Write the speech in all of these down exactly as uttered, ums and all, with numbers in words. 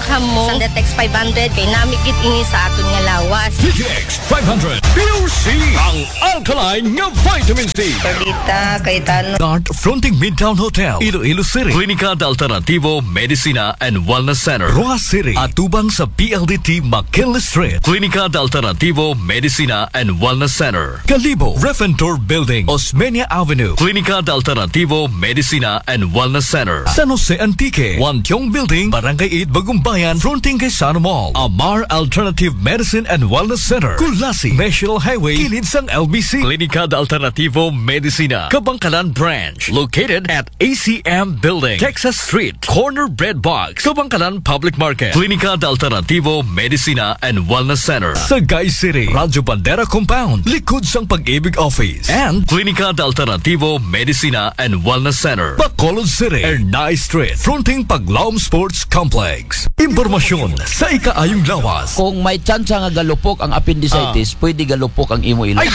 kamo sa Detex five hundred kay namigit ini sa aton nga lawas. D T X five hundred Pure C, ang alkaline nga vitamin C. Perdita, Cayetano. Start fronting Midtown Hotel, Iloilo City. Klinika de Alternativo Medicina and Wellness Center, Roa City. Atubang sa P L D T McKinley Street. Klinika de Alternativo Medicina and Wellness Center, Calibo, Refentor Building, Osmeña Avenue. Klinika de Alternativo Medicina and Wellness Center, San Jose Antique, Wantiong Building, Barangay eight, Bagumbayan, fronting kay Sano Mall. Amar Alternative Medicine and Wellness Center, Kulasi, National Highway, kilid sang L B C. Klinika de Alternativo Medicina, Kabangkalan Branch, located at A C M Building, Texas Street, Corner Bread Box, Kabangkalan Public Market. Klinika de Alternativo Medicina and Wellness Center, Sagay City, Radyo Bandera Compound, likod sang Pag-ibig Office. And Klinika de Alternativo Medicina and Wellness Center, Bacolod City, Ernay Street, fronting Paglaom Sports Complex. Impormasyon sa ikaayong lawas. Kung may chance nga galupok ang appendicitis, Ah. pwede galupok ang imo ilong.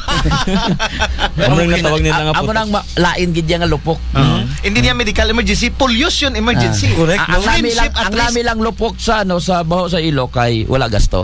Amo nang natawag nila nga Amo po. nang ma- lain gid nga lupok. Hindi niya medical emergency, pollution emergency. Correct. Ah, ang lami lang, ang lami lang lupok sa ano sa baho sa ilo kay wala gasto.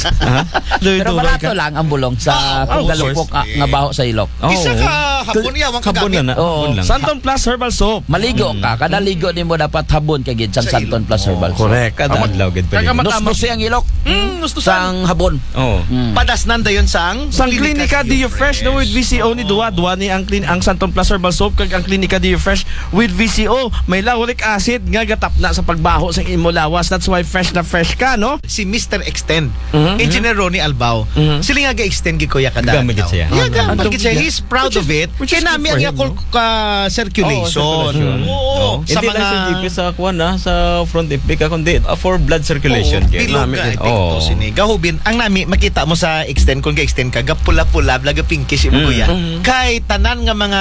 Pero barato lang ang bulong sa Ah, kung of galupok course. nga, nga baho sa ilok. Oh. Isa ka hapon niya, wang Habon kagamit. na na. Oo. Habon lang. Santon Plus Herbal Soap. Maligo ka, kada ligo nimo dapat habon kay gid sang Sa Santon ilok. Plus Herbal. Correct. Kada adlaw gid pa. Nus ang ilok. Mm, gusto Sang habon. Oh. Padasnan dayon sang Sang Klinika Dio Fresh na with V C O ni Duwa. Duwa ni ang, clean, ang Santon Plus Herbal Soap kag ang Klinika Dio Fresh with V C O. May lauric acid nga gatap na sa pagbaho sa imo lawas. That's why fresh na fresh ka, no? si Mister Extend, Mhm. Engineer Ronnie Albao. Mhm. Sila nga ga-extend gi kuya kada. Gamit adlaw. siya. Yeah, Ah, gamit ah, siya. yeah. He's proud Which of is- it. which is Kaya good nami for ang him, yakol no? ka circulation. circulation. Oo. Sa Hindi lang sa G P mga sa kuan na sa front F B ka kundi uh, for blood circulation. Oo, kaya. bilog Nami ka, din. epekto Oo. sini. Gahubin, ang nami, makita mo sa extend, kung ga-extend ka, gapula-pula, blaga pinkish imo Mm. kuya. Kay tanan nga mga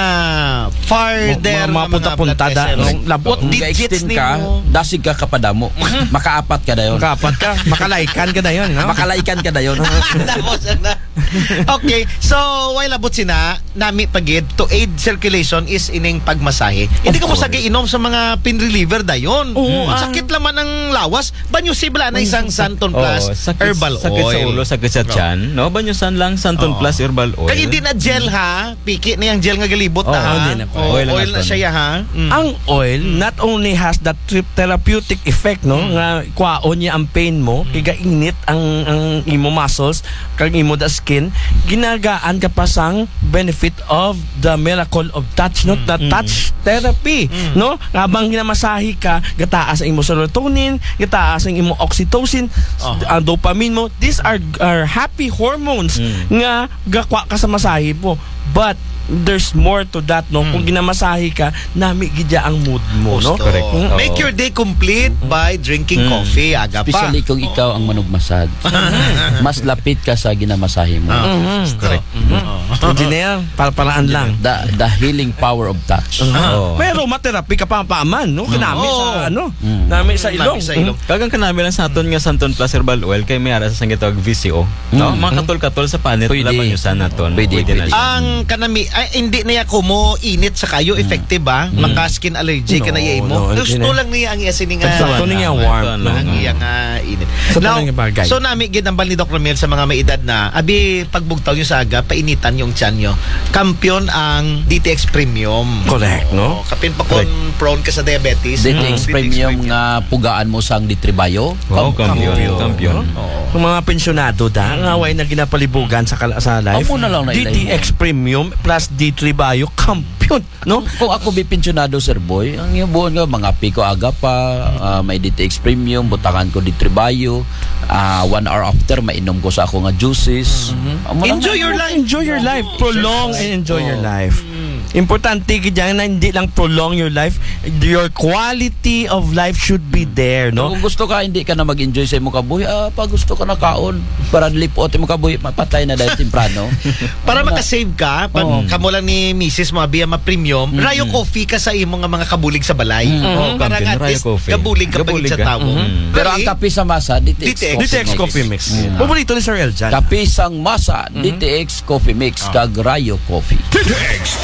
farther, Mga- mga punta-punta da, vessels. no? Labot. Kung Digits ga-extend ka, nimo. dasig ka kapadamo. Makaapat ka dayon. Kapat ka. Makalaikan ka na yun, no? Makalaikan ka dayon. Tapos na. Okay, so while abot sina nami pagid to aid circulation is ining pagmasahe. Hindi ka mo sa inom sa mga pain reliever dayon. Oo, ang- Sakit laman ang lawas, banyo sibla na isang Santon Plus Oh, sakit, herbal sakit oil. sa ulo, sakit sa tiyan. No, banyosan lang Santon Oo. Plus herbal oil. Kaya hindi na gel ha, piki na yung gel nga galibot na Oo, ha. hindi na po. Oo, Oil oil, na na naton. siya ha. Mm. Ang oil not only has that tri- therapeutic effect, no, nga kwaon niya ang pain mo, kaya init ang ang imo muscles, kag imo the skin, ginagaan ka pa sang benefit of the miracle of touch, no, the touch therapy, no, habang ginamasahi ka, gataas ang imo serotonin, gataas ang imo oxytocin, ang dopamine mo. These are are happy hormones nga gakwa ka sa masahe mo. But there's more to that, no? Kung ginamasahe ka, nami gidya ang mood mo, no? Gusto. Correct. Mm. Make Oo. your day complete by drinking coffee. Aga pa. Especially kung ikaw ang manugmasad. Mas lapit ka sa ginamasahe mo. Correct. Engineer, para-paraan lang. The, the healing power of touch. Oo. Pero materapi ka pa paaman, no? Kinami Oo. sa ano? Mm. Nami sa ilong. Nami sa ilong. Kagang kanami lang sa aton nga Santon Plus herbal oil kay may ara sa sanggitawag V C O. No, mga katol-katol sa panit Pwede. laban yung sa naton. Pwede, na pwede. siya. Ang kanami ay hindi niya kumo init sa kayo effective ba? Maka skin allergy ka na No, iya mo. no, Gusto hindi. lang niya ang iya sini nga. Sakto niya Ito warm, lang, no? Ang iya nga init. Sa Now, tanang bagay. so nami ginambal ni Doc Romel sa mga may edad na abi pagbugtaw nyo sa aga painitan yung tiyan nyo. Kampiyon ang D T X Premium. Correct, no? Oo, kapin pa kung prone ka sa diabetes. D T Mm. X Premium nga pugaan mo sang Ditribayo. Oo, kampiyon. Kampiyon. Kung mga pensyonado da, nga way na ginapalibugan sa kala- sa life. Amo na lang na D T X Premium plus D three Bio kampiyon, no? Kung ako bi pensionado, Sir Boy, ang ibuon nga mga piko aga pa, ah, may D T X Premium, butangan ko Ditribayo, ah one hour after mainom ko sa ako nga juices. Amo lang Enjoy na- your life. Enjoy your life. Prolong and enjoy your life. Importante kaya na hindi lang prolong your life, your quality of life should be there, no? Kung gusto ka, hindi ka na mag-enjoy sa imong kabuhi, ah, pag gusto ka na kaon, para lipot imong kabuhi, mapatay na dahil temprano. Para Ano na? makasave ka, pag Oo. kamo lang ni Missus mo abiya ma-premium, rayo coffee ka sa imong nga mga kabulig sa balay. Oo, Para kampiyon, at rayo least coffee. kabulig ka pagit Kabulig sa ka. tao. Pero ang kape sa masa, D T X, D T X. D T X Coffee Mix. Paborito ni Sir Eljan. Kape sang masa, D T X Coffee Mix, kag Rayo Coffee. D T X five hundred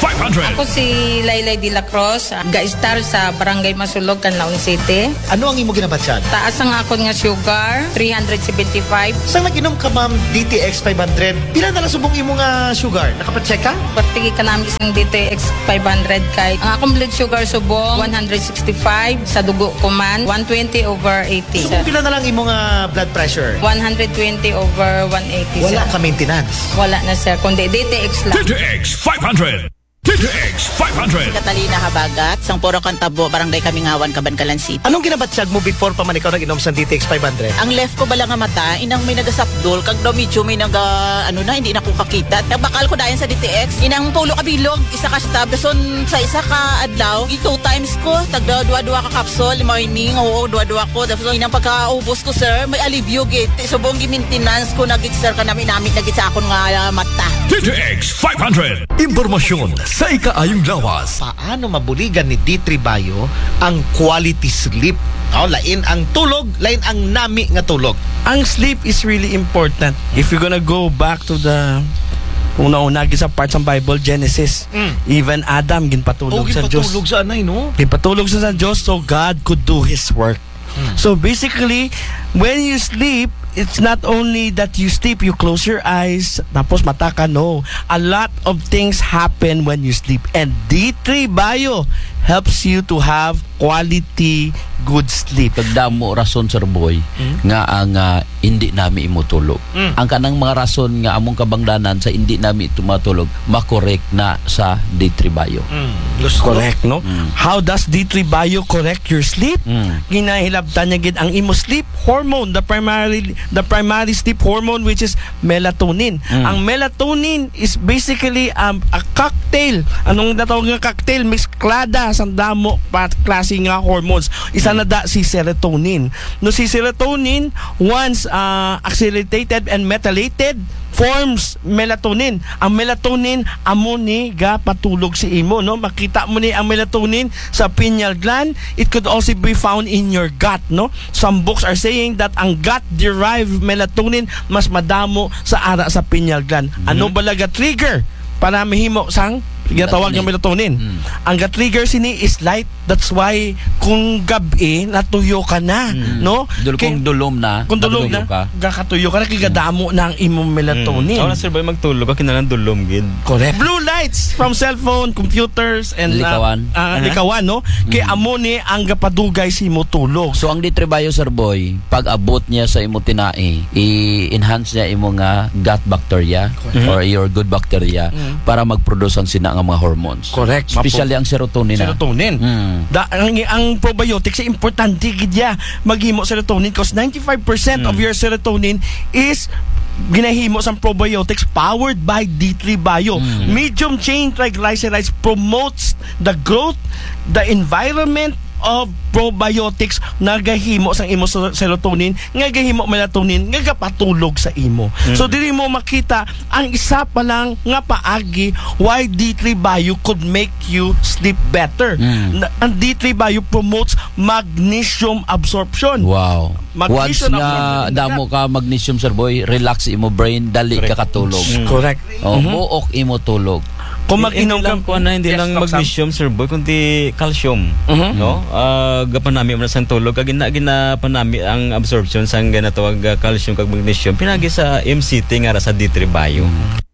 hundred. Ako si Laylay de la Cruz, ga-star sa Barangay Masulog, Canlaon City. Ano ang imo ginabatsyag? Taas ang akon nga sugar, three seventy-five. Sa nag-inom ka ma'am D T X five hundred, pila na lang subong imo nga sugar? Nakapacheck ka? Partigi ka namin isang D T X five hundred kay ang akong blood sugar subong one sixty-five, sa dugo ko man one twenty over eighty. Subong pila na lang imo nga blood pressure? one twenty over one eighty. Wala sir. ka maintenance. Wala na sir, kundi D T X lang. D T X five hundred. D T X five hundred. Catalina Habagat, sang Puro Cantabo, Barangay Kamingawan, Cabancalan City. Anong ginabatsyag mo before pa man ikaw nag-inom sa D T X five hundred? Ang left ko bala nga mata, inang may nagasapdol, kag daw medyo may naga, ano na, hindi na ko kakita. Nagbakal ko dayan sa D T X, inang tulo ka bilog, isa ka stab, dason sa isa ka adlaw, i two times ko, tagda dua-dua ka capsule, morning, oo, dua-dua ko, dason inang pagkaubos ko, sir, may alivio git, subong gi-maintenance ko, nagit sir, ka namin namit, nagit sa akon nga uh, mata. D T X five hundred. Impormasyon sa ikaayong lawas. Paano mabuligan ni D three Bio ang quality sleep? Oh, lain ang tulog, lain ang nami nga tulog. Ang sleep is really important. If you're gonna go back to the una-una sa parts ng Bible, Genesis, Mm. even Adam ginpatulog sa Diyos. patulog sa anay, no? Ginpatulog sa Diyos so God could do His work. So basically, when you sleep, it's not only that you sleep, you close your eyes, tapos mata ka, no. A lot of things happen when you sleep. And D three Bio helps you to have quality, good sleep. Pagdamo rason Sir Boy nga ang ah, hindi nami imutulog. Mm. Ang kanang mga rason nga among kabangdanan sa hindi nami tumatulog makorek na sa D three Bio. Mm. Gusto. Correct, no? How does D three Bio correct your sleep? Mm. Ginahilabtan niya gid ang imo sleep hormone, the primary the primary sleep hormone, which is melatonin. Mm. Ang melatonin is basically um, a cocktail. Anong natawag nga cocktail? Mesklada sa damo pa klase nga hormones. Isa na da si serotonin. No, si serotonin once uh, accelerated and methylated forms melatonin. Ang melatonin amo ni ga patulog si imo, no? Makita mo ni ang melatonin sa pineal gland. It could also be found in your gut, no? Some books are saying that ang gut derived melatonin mas madamo sa ara sa pineal gland. Ano balaga trigger para mahimo sang ginatawag ng melatonin? Mm. Ang ga-trigger sini is light. That's why kung gabi natuyo ka na, no? Dul Kay- kung dulom na, kung tulog natulog na, gakatuyo ka na, kigadamo na ang imong melatonin. Ako na sir boy magtulog, ako kinalang dulom gid. Correct. Blue lights from cellphone, computers, and Likawan. uh, uh, likawan, no? Kay amo ni ang gapadugay si mo tulog. So ang D three Bio Sir Boy, pag abot niya sa imo tinai, i-enhance niya imo nga gut bacteria or your good bacteria para mag-produce ang sina nga mga hormones. Correct. Especially ang serotonin. na. Serotonin. Mm. Da, ang, ang probiotics ay importante gid ya maghimo serotonin because ninety-five percent of your serotonin is ginahimo sa probiotics powered by D three Bio. Medium chain triglycerides promotes the growth, the environment of probiotics nga gahimo sang imo ser- serotonin, nga gahimo melatonin, nga gapatulog sa imo. So dili mo makita ang isa pa lang nga paagi why D three Bio could make you sleep better. Mm. Na- Ang D three Bio promotes magnesium absorption. Wow. Once Magnesium nga absorption. damo ka magnesium Sir Boy, relax imo brain, dali ka katulog. Correct. Oh, buok imo tulog. Kung mag-inom hindi lang ka ko na hindi Yes, lang Roxanne. magnesium sir boy kundi calcium Mhm. no uh, gapanami mo na sang tulog kag gina gina panami ang absorption sang ginatawag uh, calcium kag magnesium pinagi sa M C T nga ra sa D three Bio.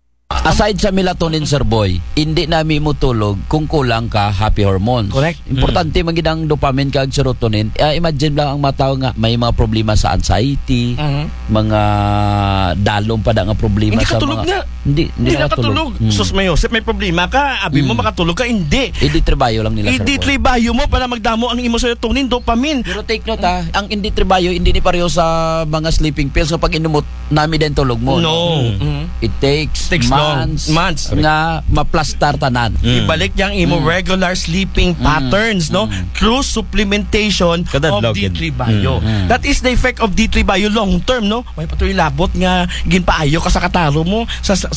Aside sa melatonin Sir Boy, hindi nami mo tulog kung kulang ka happy hormones. Correct. Importante mm. magidang dopamine kag serotonin. Uh, imagine lang ang mataw nga may mga problema sa anxiety, Mhm. mga dalom pa da nga problema Hindi sa katulog mga na. Hindi, Hindi nakatulog. Mm. Sus may Joseph, may problema ka. Abi mo Mm. makatulog ka, hindi. D three Bio lang nila Sir I-D three Boy. Bio mo para magdamo ang imo serotonin, dopamine. Pero take note ha, ang D three Bio hindi ni pareho sa mga sleeping pills so pag inumot nami din tulog mo. No. Mhm. It takes, Takes long. months, Months. nga maplastar tanan. Ibalik yang imo regular sleeping patterns, no? Through supplementation Kadadlaw of D three gid. Bio. That is the effect of D three Bio long term, no? May patuloy labot nga ginpaayo ka sa kataro mo sa sa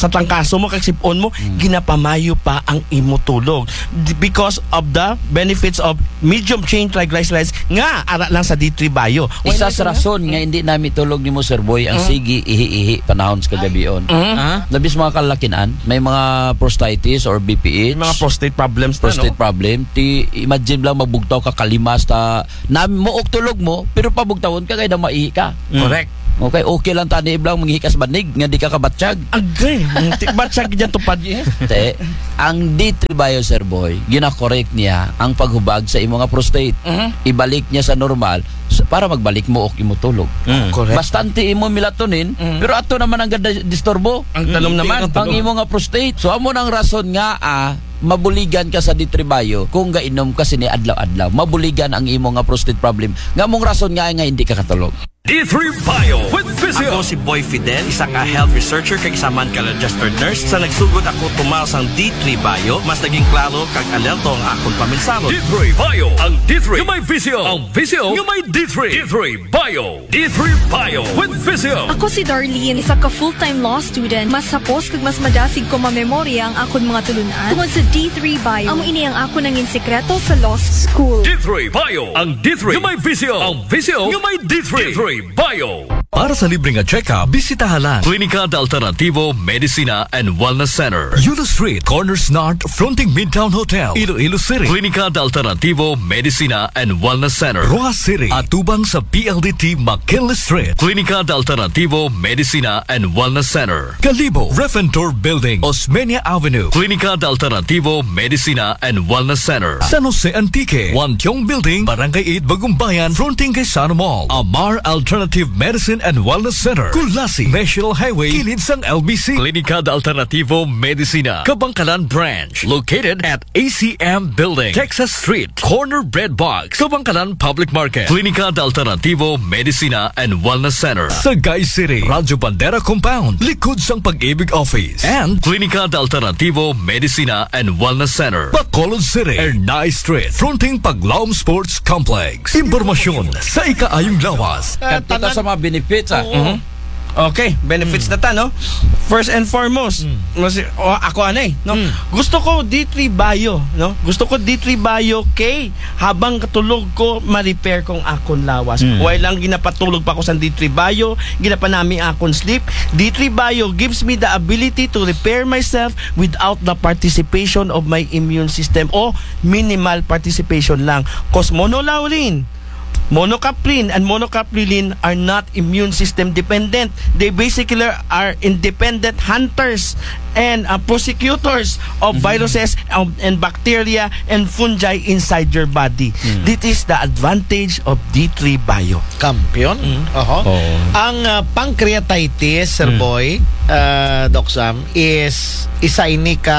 sa tangkaso mo kag sipon mo ginapamayo pa ang imo tulog. D- because of the benefits of medium chain triglycerides nga ara lang sa D three Bio. Isa sa rason nga hindi namin tulog ni mo Sir Boy ang sige ihi-ihi panahon sa kagabion. Ah? Labis mga kalakinan, may mga prostatitis or B P H, mga prostate problems na, prostate no? problem. Ti imagine lang magbugtaw ka kalimas ta na mook tulog mo pero pabugtawon ka kay na maihi ka. Correct. Okay, okay lang tani iblang manghikas banig nga di ka kabatsyag. Agree. Ba't siya ganyan tupad eh? Te, ang D three Bio Sir Boy, gina-correct niya ang paghubag sa imong nga prostate. Ibalik niya sa normal s- para magbalik mo og imo tulog. Correct. Bastante imo melatonin, pero ato naman ang ganda disturbo. Ang tanom naman. Ang imo nga prostate. So amo nang rason nga ah, mabuligan ka sa D three Bio kung gainom ka sini adlaw-adlaw. Mabuligan ang imo nga prostate problem. Nga mong rason nga nga hindi ka katulog. D three Bio with Physio. Ako si Boy Fidel, isa ka health researcher kag isa man ka registered nurse. Sa nagsugod ako tumal sang D three Bio, mas naging klaro kag alerto ang akong paminsalo. D three Bio. Ang D three yung may Physio. Ang Physio yung may D three. D three Bio. D three Bio with Physio. Ako si Darlene, isa ka full-time law student. Mas sapos kag mas madasig ko mamemorya ang akon mga tulunan tungod sa D three Bio. Amo ini ang ako nangin sekreto sa law school. D three Bio. Ang D three yung may Physio. Ang Physio yung may D three. D three Bio. Para sa libreng check-up, bisitahan Klinika de Alternativo Medicina and Wellness Center. Yulo Street, Corners North, fronting Midtown Hotel, Iloilo City. Klinika de Alternativo Medicina and Wellness Center, Roa City. Atubang sa P L D T McKinley Street. Klinika de Alternativo Medicina and Wellness Center. Calibo, Refentor Building, Osmeña Avenue. Klinika de Alternativo Medicina and Wellness Center. San Jose Antique, Wantiong Building, Barangay eight, Bagumbayan, fronting kay Sano Mall. Amar Alternative Medicine and Wellness Center, Kulasi, National Highway, kilid sang L B C. Klinika de Alternativo Medicina, Kabangkalan Branch, located at A C M Building, Texas Street, Corner Bread Box, Kabangkalan Public Market. Klinika de Alternativo Medicina and Wellness Center, Sagay City, Radyo Bandera Compound, likod sang Pag-ibig Office, and Klinika de Alternativo Medicina and Wellness Center, Bacolod City, Ernay Street, fronting Paglaom Sports Complex. Impormasyon sa ikaayong lawas. Kadto ta sa mga benefits ah. Mhm. Okay, benefits na ta, no? First and foremost, mas, o, ako anay, no? Gusto ko D three Bio, no? Gusto ko D three Bio kay habang katulog ko ma-repair kong akon lawas. While lang ginapatulog pa ko sa D three Bio, ginapanami akon sleep. D three Bio gives me the ability to repair myself without the participation of my immune system o minimal participation lang. Cause monolaurin, monocaprine and monocaprylin are not immune system dependent. They basically are independent hunters and uh, prosecutors of viruses um, and bacteria and fungi inside your body. This is the advantage of D three Bio. Kampiyon. Oho. Oo. Ang uh, pancreatitis, Sir Boy, uh, Doc Sam, is isa ini ka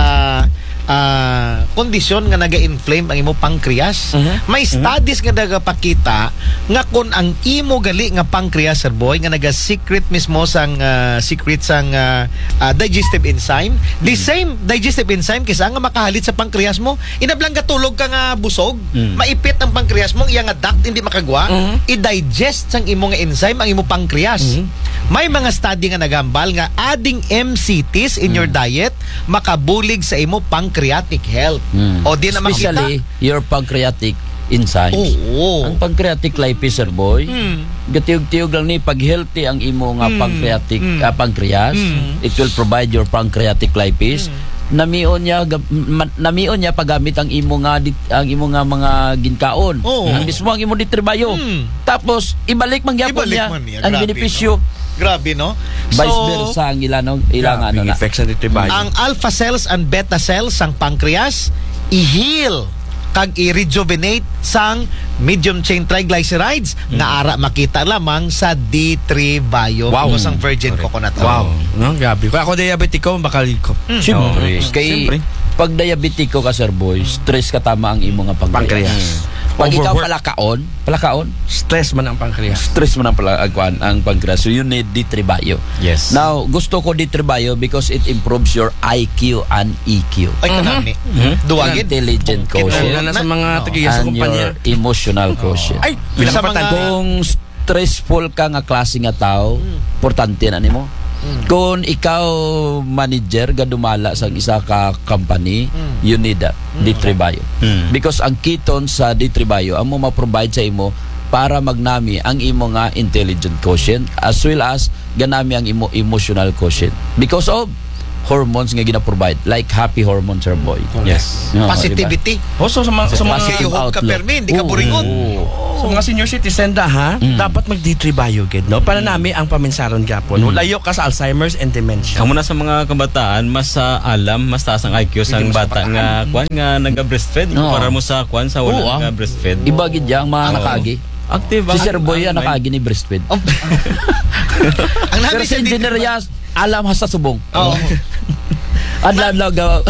uh, kondisyon nga naga-inflame ang imo pancreas. May studies nga nagapakita nga kung ang imo gali nga pancreas, Sir Boy, nga naga-secret mismo sang uh, secret sang uh, uh, digestive enzyme, the same digestive enzyme kisa nga makahalit sa pancreas mo, inablang katulog ka nga busog, maipit ang pancreas mo, iya nga duct hindi makagwa, i-digest sang imo nga enzyme ang imo pancreas. May mga study nga nagambal nga adding M C Ts in your diet makabulig sa imo pancreatic health. O di na makita. Especially your pancreatic enzymes. Oo. Ang pancreatic lipase, Sir Boy, gatiog-tiog lang ni pag healthy ang imo nga pancreatic ah, pancreas, it will provide your pancreatic lipase. Namion niya gab- ma- namion niya paggamit ang imo nga dit- ang imo nga mga ginkaon. Oo. Ang mismo ang imo ditribayo. Tapos ibalik man gyapon Ibalik niya man niya. ang Grabe, benepisyo. Grabe, no? Vice versa ang ilang ilang ano na. effects sa D three Bio. Ang alpha cells and beta cells sang pancreas i-heal kag i-rejuvenate sang medium chain triglycerides nga ara makita lamang sa D three Bio. Wow. Wow. Sang virgin coconut oil. Wow. No, grabe. Kung ako diabetiko, bakalid ko. Siyempre. Kay Siyempre. pag diabetiko ka, Sir Boy, stress ka tama ang imo nga pancreas. Pancreas. Pag ikaw Overwork. palakaon, palakaon, Stress man ang pancreas. stress mo ng palakaon ang pancreas. So you need D three Bio. Yes. Now, gusto ko D three Bio because it improves your I Q and E Q. Ay kanami. Duwagin. Intelligent quotient Lalo na sa mga tagiya sa and kumpanya. your emotional quotient. Ay, Sa pinapatan mga- ko. Kung stressful ka nga klase nga tao, importante na nimo. Kung ikaw manager ga dumala sa isa ka company, you need that D three Bio. Mm. Because ang kiton sa D three Bio amo ma-provide sa imo para magnami ang imo nga intelligent quotient as well as ganami ang imo emotional quotient because of hormones nga gina-provide like happy hormones, sir boy. Yes. No, Positivity. Also sa mga, sa mga Positive outlook. ka permin, di ka Oo. buringon. sa mga senior citizen da ha, dapat mag D three Bio gid no para nami ang paminsaron gapon. No? Layo ka sa Alzheimer's and dementia. Kamu na sa mga kabataan mas sa alam mas taas ang I Q sa bata nga kwan nga naga-breastfeed Oo. para mo sa kwan sa Oo, wala ah. naga-breastfeed. Iba gid yang mga Oo. nakagi. Active Si Sir Boy ang nakagi ni breastfeed. Ang Pero namin si sa engineer Yas, alam ha sa subong. Oo. Adlaw gaw.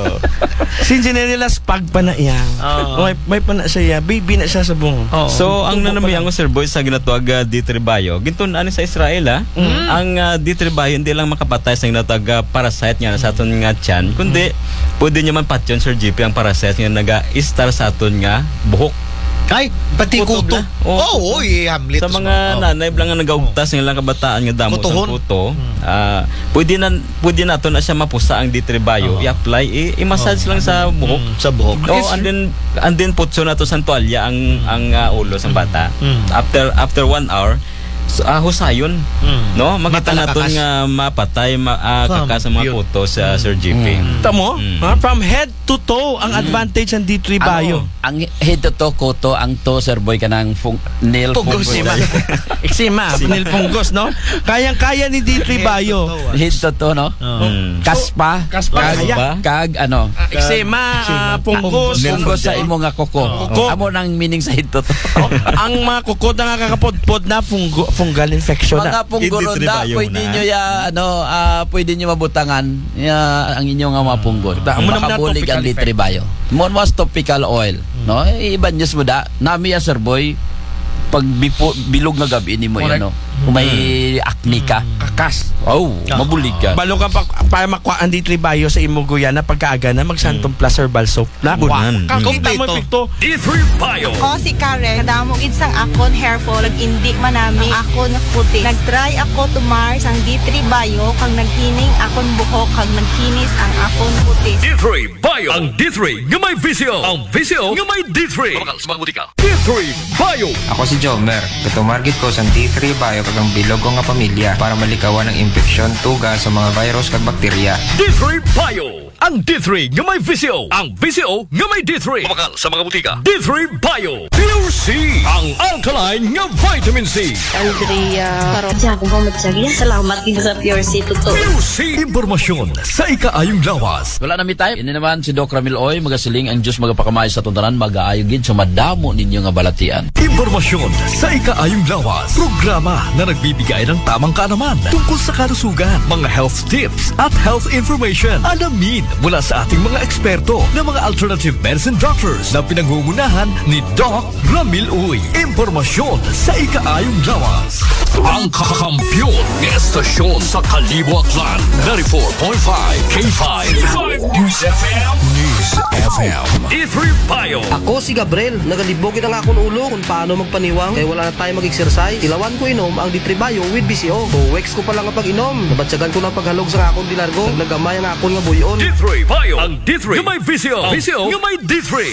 Si engineer nila spag pa na iya. Oo. May may pa na siya, baby na siya sa bung. So ang nanamiyang ko Sir Boy sa ginatawag uh, D three Bio. Ginton ani sa Israel ah. Ang uh, D three Bio hindi lang makapatay sa ginatawag uh, parasite nga sa aton nga tiyan, kundi pwede niya man patyon Sir G P ang parasite nga naga-star sa aton nga buhok. Ay, pati Kutob kuto. na. Oo. Oo, oh, Hamlet. Sa mga nanay lang nga nagaugtas ng ilang kabataan nga damo sa Kutohon. puto, ah pwede na pwede nato na siya mapusa ang D three Bio, i-apply, i- i-massage lang sa buhok. Mm, sa buhok. Oh, and then and then putso na to sa tuwalya ang ang ah, ulo sa bata. Mm. After after one hour, so, ah, husayon. Mm. No, makita naton Matalakas. nga mapatay ma, ah, Come, kakas sa mga yun. puto sa Sir G P. Tamo, Mm. ha? From head to toe ang advantage ng D three Bio. Ang head to toe koto ang to Sir Boy kanang fung, nail Pugos. fungus. Eksima, nilpunggos no. Kayang-kaya ni D three Bio. Head to toe no. Mm. Kaspa, Kaspa, kag, kaya. kag ano. Eksima, ah, punggos, Fungus sa imo nga kuko. Kuko. Amo nang meaning sa head to toe. ang mga kuko na kakapodpod na fungo, fungal infection Mga na. punggoron Hindi da, tribayo pwede na. nyo ya, ano, ah, pwede nyo mabutangan ya, ang inyong nga mga punggon. Da, amo naman na Makabulig topical ang litribayo. Mo mas topical oil. No? Iban news mo da. Nami ya, Sir Boy, pag bipo, bilog na gabi ni mo yan, no? Kung may acne ka. Kakas. Oh, mabulig ka. Balo ka pa, para makuha ang D three Bio sa imo guya na pagkaaga na magsantong plus herbal soap. Na, Bunan. kakita mo Kompleto. pikto. D three Bio. Ako si Karen, kadamo gid sang akon hair fall, nag-indi man nami ako na puti. Nag-try ako tumar sang D three Bio kang nagkining akon buhok kag nagkinis ang akon puti. D three Bio. Ang D three nga may visyo. Ang visyo nga may D three. Kapakal sa mga butika. D three Bio. Ako si Jomer. Katumargit ko sa D three Bio kag ang bilog ko nga pamilya para malikawan ang infeksyon, tuga sa mga virus kag bakterya. D three Bio. Ang D three nga may visyo. Ang visyo nga may D three. Kapakal sa mga butika. D three Bio. Pure C. Ang alkaline nga vitamin C. Andrea Paro. Diyan kung mamatsagiya. Salamat dito sa Pure C. Totoo. Pure C. Impormasyon sa ikaayong lawas. Wala na mi tayo. Ini naman si Doc Ramil Oy, magasiling ang Diyos magapakamay sa tuntanan, mag-aayogid sa madamo ninyo nga balatian. Impormasyon sa ikaayong lawas. Programa na nagbibigay ng tamang kaalaman tungkol sa kalusugan, mga health tips at health information. Alamin mula sa ating mga eksperto na mga alternative medicine doctors na pinangungunahan ni Doc Ramil Uy. Impormasyon sa ikaayong lawas. Ang kakampyon ng estasyon sa Kalibo Aklan. ninety-four point five K five. News F M. News F M. D three Bio. Ako si Gabriel, nagalibogin ang akong ulo kung paano magpaniwang kaya wala na tayo mag-exercise. Tilawan ko inom ang D three Bio with B C O. two weeks ko pa lang ang pag-inom. Nabatsagan ko ng paghalog sa akong dilargo. Naglagamay ang akong nga buyon. D three Bio. Ang D three nga may visyo. Visyo nga may D three.